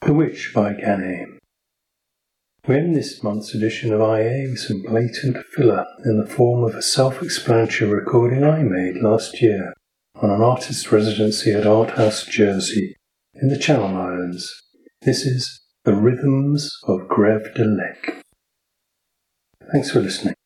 The Witch by Ganet. We end this month's edition of IA with some blatant filler in the form of a self-explanatory recording I made last year on an artist's residency at Art House, Jersey, in the Channel Islands. This is The Rhythms of Greve de Lec. Thanks for listening.